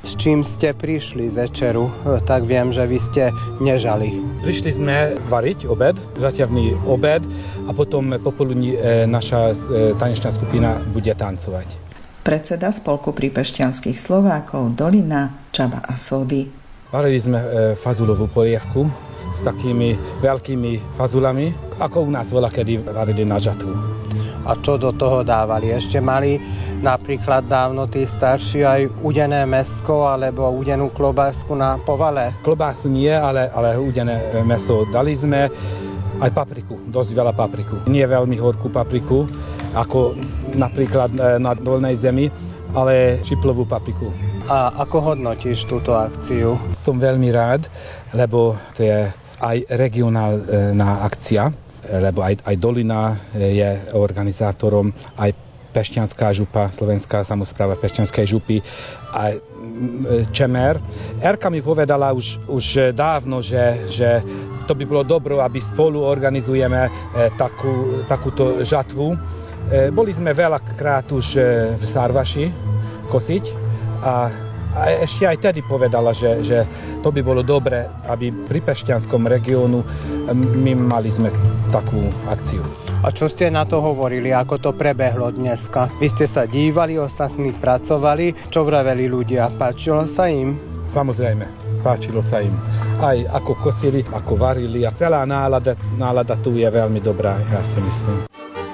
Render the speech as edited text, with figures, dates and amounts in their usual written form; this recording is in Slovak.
S čím ste prišli z večeru? Tak viem, že vy ste nežali. Prišli sme variť obed, žatiavný obed a potom popoludní naša tanečná skupina bude tancovať. Predseda Spolku prípešťanských Slovákov Dolina Csaba Aszódy. Varili sme fazulovú polievku s takými veľkými fazulami, ako u nás voľakedy varili na žatvu. A čo do toho dávali? Ešte mali napríklad dávno tí starší aj udené mäsko alebo udenú klobásku na povale? Klobásu nie, ale udené mäso. Dali sme aj papriku, dosť veľa papriku. Nie veľmi horkú papriku, ako napríklad na Dolnej Zemi, ale šiplovú papriku. A ako hodnotíš túto akciu? Som veľmi rád, lebo to je aj regionálna akcia, lebo aj Dolina je organizátorom, aj Pešťanská župa, Slovenská samospráva Pešťanskej župy, aj Čemer. Erka mi povedala už dávno, že to by bolo dobro, aby spolu organizujeme takúto žatvu. Boli sme veľakrát už v Sarvaši kosiť a ešte aj tedy povedala, že to by bolo dobre, aby pri Pešťanskom regiónu my mali sme takú akciu. A čo ste na to hovorili, ako to prebehlo dneska? Vy ste sa dívali, ostatní pracovali. Čo vraveli ľudia? Páčilo sa im? Samozrejme, páčilo sa im. Aj ako kosili, ako varili. A celá nálada tu je veľmi dobrá, ja si myslím.